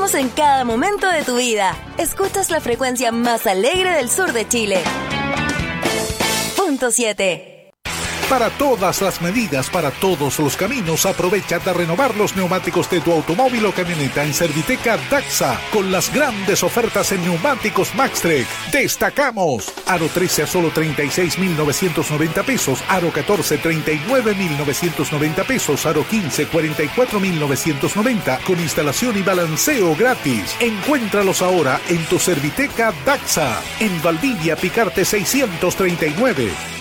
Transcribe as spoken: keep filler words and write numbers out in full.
estamos en cada momento de tu vida. Escuchas la frecuencia más alegre del sur de Chile. Punto siete. Para todas las medidas, para todos los caminos, aprovecha de renovar los neumáticos de tu automóvil o camioneta en Serviteca Daxa, con las grandes ofertas en neumáticos Maxtrek. Destacamos: Aro trece a solo treinta y seis mil novecientos noventa pesos, Aro catorce treinta y nueve mil novecientos noventa pesos, Aro quince cuarenta y cuatro mil novecientos noventa, con instalación y balanceo gratis. Encuéntralos ahora en tu Serviteca Daxa, en Valdivia Picarte seiscientos treinta y nueve.